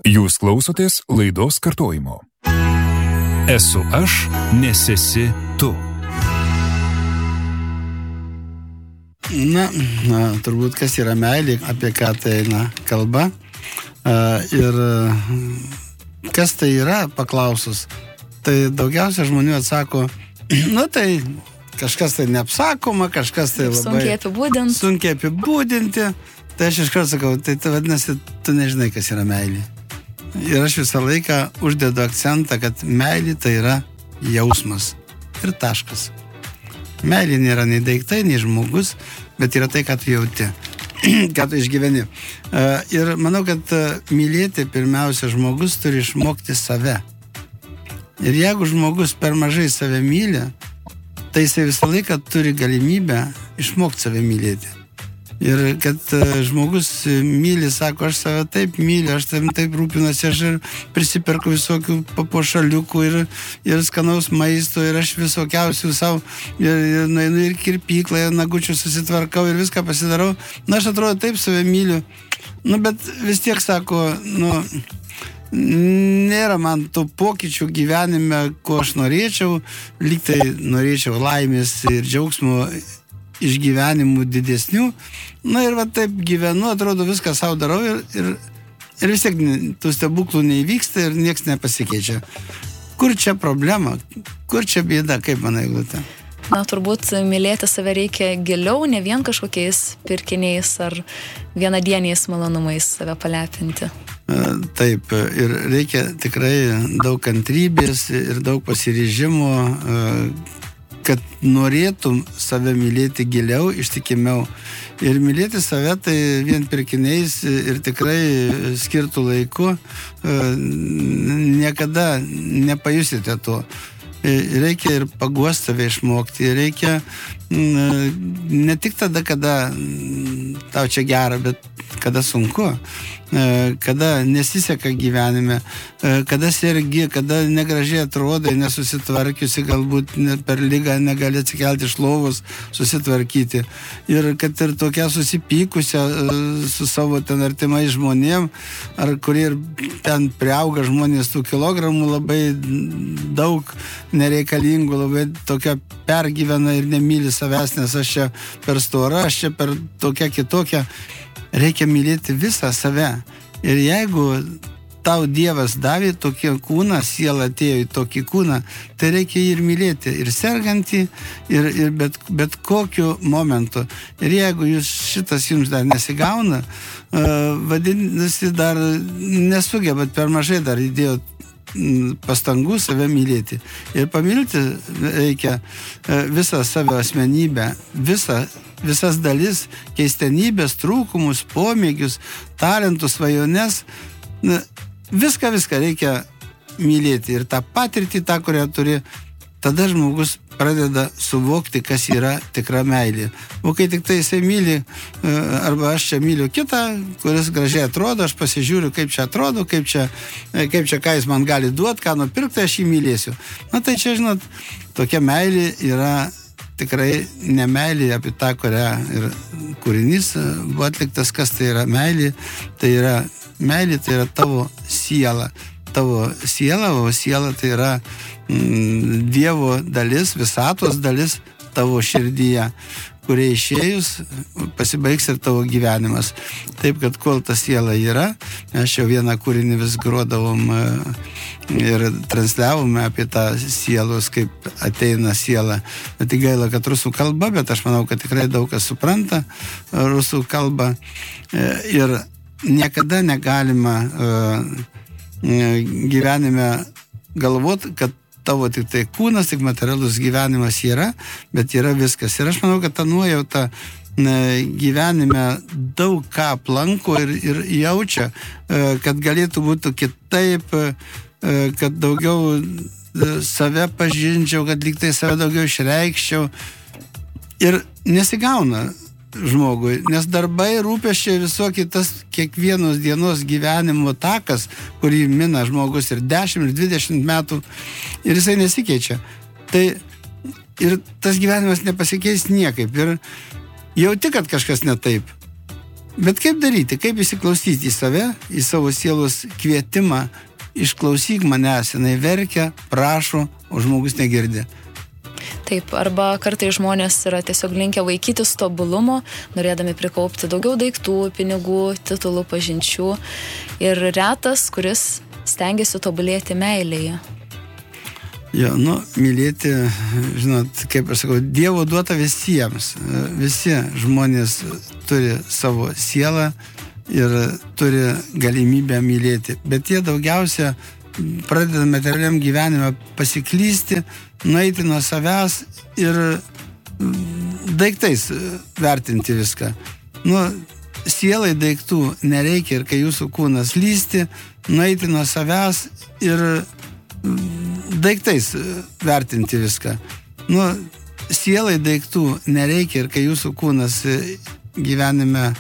Jūs klausotės laidos kartojimo. Esu aš, nes esi tu. Turbūt kas yra meilė, apie ką tai kalba. Ir kas tai yra, paklausus, tai daugiausia žmonių atsako, tai kažkas tai neapsakoma, kažkas tai labai sunkiai apibūdinti. Tai aš iškart sakau, tai vadinasi, tu nežinai, kas yra meilė. Ir aš visą laiką uždedu akcentą, kad meilė tai yra jausmas ir taškas. Meilė nėra nei daiktai, nei žmogus, bet yra tai, ką tu jauti, ką tu išgyveni. Ir manau, kad mylėti pirmiausia žmogus turi išmokti save. Ir jeigu žmogus per mažai save myli, tai jisai visą laiką turi galimybę išmokti save mylėti. Ir kad žmogus myli, sako, aš save taip myliu, aš taip rūpinuosi, aš ir prisiperku visokių papuošaliukų ir skanaus maisto, ir aš visokiausių savo, ir nueinu ir kirpyklą, ir nagučių susitvarkau, ir viską pasidarau. Aš atrodo taip save myliu. Bet vis tiek, sako, nėra man tų pokyčių gyvenime, ko aš norėčiau, lyg tai norėčiau laimės ir džiaugsmo išgyvenimų didesnių. Ir taip gyvenu, atrodo viską savo darau ir vis tiek tų stebuklų neįvyksta ir nieks nepasikeičia. Kur čia problema? Kur čia bėda, kaip manai, Eglute? Turbūt mylėti save reikia giliau, ne vien kažkokiais pirkiniais ar vienadieniais malonumais save palepinti. Taip, ir reikia tikrai daug kantrybės ir daug pasiryžimo, kad norėtum save mylėti giliau, ištikimiau. Ir mylėti save tai vien pirkiniais ir tikrai skirtų laiku niekada nepajusite to. Reikia ir paguosti save išmokti. Reikia ne tik tada, kada tau čia gera, bet kada sunku, kada nesiseka gyvenime, kada sergi, kada negražiai atrodai, nesusitvarkiusi, galbūt per ligą negali atsikelti iš lovos, susitvarkyti. Ir kad ir tokia susipykusia su savo ten artimais žmonėm, ar kurie ir ten priauga žmonės tų kilogramų labai daug nereikalingų, labai tokia pergyvena ir nemyli savęs, nes aš čia per stora, aš čia per tokia kitokia. Reikia mylėti visą save. Ir jeigu tau Dievas davė tokį kūną, siela atėjo į tokį kūną, tai reikia ir mylėti, ir sergantį, ir bet kokiu momentu. Ir jeigu šitas jums dar nesigauna, vadinasi, dar nesugebat, per mažai dar įdėjot pastangų save mylėti. Ir pamilti reikia visą savo asmenybę, visas dalis, keistenybės, trūkumus, pomėgius, talentus, svajones. Viską reikia mylėti. Ir tą patirtį, tą, kurią turi, tada žmogus pradeda suvokti, kas yra tikra meilė. O kai tik tai jisai myli, arba aš čia myliu kitą, kuris gražiai atrodo, aš pasižiūriu, kaip čia atrodo, kaip čia ką jis man gali duoti, ką nupirkti, aš jį mylėsiu. Tai čia, žinot, tokia meilė yra tikrai ne meilė apie tą, kurią ir kūrinys buvo atliktas, kas tai yra meilė. Tai yra tavo siela. Tavo siela, o siela tai yra Dievo dalis, visatos dalis tavo širdyje, kurie išėjus pasibaigs ir tavo gyvenimas. Taip, kad kol ta siela yra, mes jau vieną kūrinį vis grodavom ir transliavome apie tą sielos, kaip ateina siela. Bet gaila, kad rusų kalba, bet aš manau, kad tikrai daug kas supranta rusų kalbą. Ir niekada negalima gyvenime galvot, kad tavo tik tai kūnas, tik materialus gyvenimas yra, bet yra viskas. Ir aš manau, kad ta nuojauta gyvenime daug ką aplanko ir jaučia, kad galėtų būti kitaip, kad daugiau save pažinčiau, kad lyg tai save daugiau išreikščiau. Ir nesigauna žmogui, nes darbai, rūpesčiai, visokie tas kiekvienos dienos gyvenimo takas, kurį mina žmogus ir 10, ir 20 metų, ir jisai nesikeičia. Tai ir tas gyvenimas nepasikeis niekaip. Ir jauti, kad kažkas ne taip. Bet kaip daryti, kaip įsiklausyti į save, į savo sielos kvietimą, išklausyk manęs, jinai verkia, prašo, o žmogus negirdi. Taip, arba kartai žmonės yra tiesiog linkę vaikytis tobulumo, norėdami prikaupti daugiau daiktų, pinigų, titulų, pažinčių. Ir retas, kuris stengiasi tobulėti meilėje. Jo, mylėti, žinot, kaip aš sakau, Dievo duota visiems. Visi žmonės turi savo sielą ir turi galimybę mylėti. Bet jie daugiausia pradeda materialiam gyvenime pasiklysti, nueiti nuo savęs ir daiktais vertinti viską. Sielai daiktų nereikia ir kai jūsų kūnas lysti, nueiti nuo savęs ir daiktais vertinti viską. Sielai daiktų nereikia ir kai jūsų kūnas gyvenime